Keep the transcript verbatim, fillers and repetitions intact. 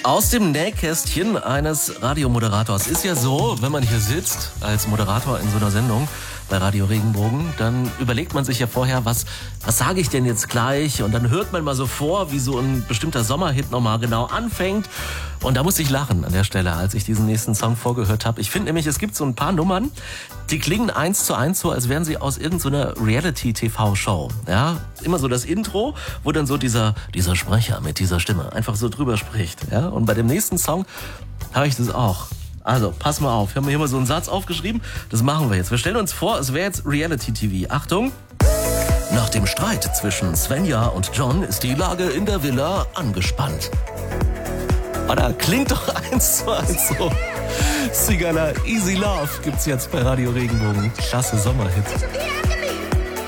Aus dem Nähkästchen eines Radiomoderators. Ist ja so, wenn man hier sitzt als Moderator in so einer Sendung bei Radio Regenbogen, dann überlegt man sich ja vorher, was, was sage ich denn jetzt gleich? Und dann hört man mal so vor, wie so ein bestimmter Sommerhit nochmal genau anfängt. Und da musste ich lachen an der Stelle, als ich diesen nächsten Song vorgehört habe. Ich finde nämlich, es gibt so ein paar Nummern, die klingen eins zu eins so, als wären sie aus irgendeiner Reality-T V-Show. Ja, immer so das Intro, wo dann so dieser, dieser Sprecher mit dieser Stimme einfach so drüber spricht. Ja, und bei dem nächsten Song habe ich das auch. Also, pass mal auf. Wir haben hier mal so einen Satz aufgeschrieben. Das machen wir jetzt. Wir stellen uns vor, es wäre jetzt Reality-T V. Achtung! Nach dem Streit zwischen Svenja und John ist die Lage in der Villa angespannt. Oder klingt doch eins zu eins so. Sigala Easy Love gibt's jetzt bei Radio Regenbogen. Klasse Sommerhit.